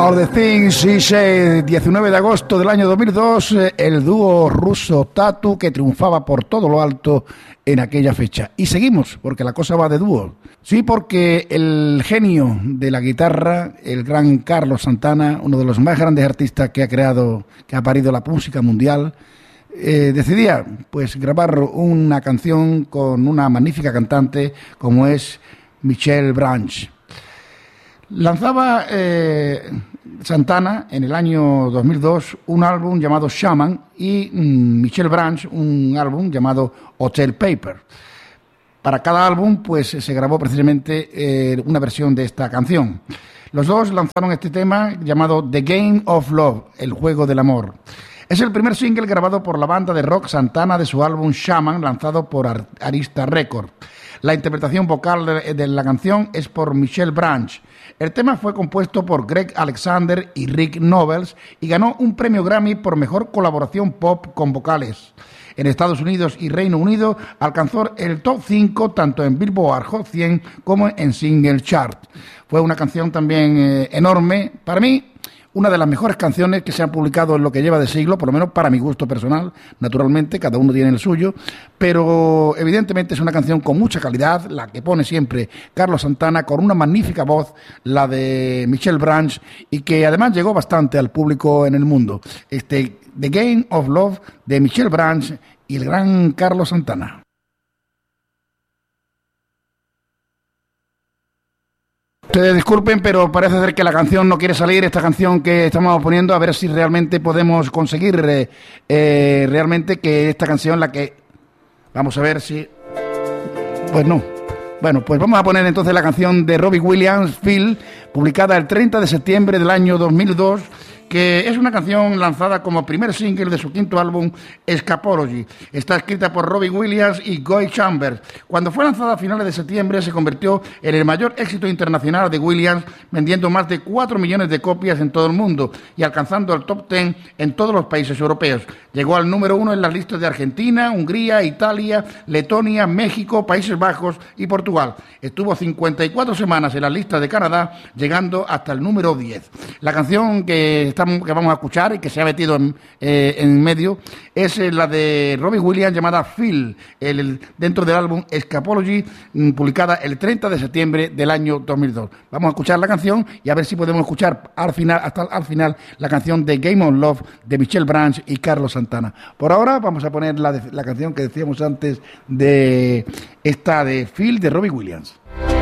All the Things She Said, 19 de agosto del año 2002, el dúo ruso Tatu que triunfaba por todo lo alto en aquella fecha. Y seguimos, porque la cosa va de dúo. Sí, porque el genio de la guitarra, el gran Carlos Santana, uno de los más grandes artistas que ha parido la música mundial, decidía pues grabar una canción con una magnífica cantante como es Michelle Branch. Lanzaba Santana en el año 2002 un álbum llamado Shaman y Michelle Branch un álbum llamado Hotel Paper. Para cada álbum pues se grabó precisamente una versión de esta canción. Los dos lanzaron este tema llamado The Game of Love, el juego del amor. Es el primer single grabado por la banda de rock Santana de su álbum Shaman, lanzado por Arista Records. La interpretación vocal de la canción es por Michelle Branch. El tema fue compuesto por Greg Alexander y Rick Nobels y ganó un premio Grammy por mejor colaboración pop con vocales. En Estados Unidos y Reino Unido alcanzó el top 5 tanto en Billboard Hot 100 como en Single Chart. Fue una canción también enorme. Para mí, una de las mejores canciones que se han publicado en lo que lleva de siglo, por lo menos para mi gusto personal. Naturalmente, cada uno tiene el suyo, pero evidentemente es una canción con mucha calidad, la que pone siempre Carlos Santana, con una magnífica voz, la de Michelle Branch, y que además llegó bastante al público en el mundo. The Game of Love de Michelle Branch y el gran Carlos Santana. Ustedes disculpen, pero parece ser que la canción no quiere salir, esta canción que estamos poniendo, a ver si realmente podemos conseguir realmente que esta canción, la que... Vamos a ver si... Pues no. Bueno, pues vamos a poner entonces la canción de Robbie Williams, Phil, publicada el 30 de septiembre del año 2002, que es una canción lanzada como primer single de su quinto álbum, Escapology. Está escrita por Robbie Williams y Guy Chambers. Cuando fue lanzada a finales de septiembre, se convirtió en el mayor éxito internacional de Williams, vendiendo más de 4 millones de copias en todo el mundo y alcanzando el top 10 en todos los países europeos. Llegó al número 1 en las listas de Argentina, Hungría, Italia, Letonia, México, Países Bajos y Portugal. Estuvo 54 semanas en las listas de Canadá, llegando hasta el número 10. La canción que vamos a escuchar y que se ha metido en medio es la de Robbie Williams llamada Phil, dentro del álbum Escapology, publicada el 30 de septiembre del año 2002. Vamos a escuchar la canción y a ver si podemos escuchar hasta al final la canción de Game of Love de Michelle Branch y Carlos Santana. Por ahora vamos a poner la canción que decíamos antes de Phil de Robbie Williams.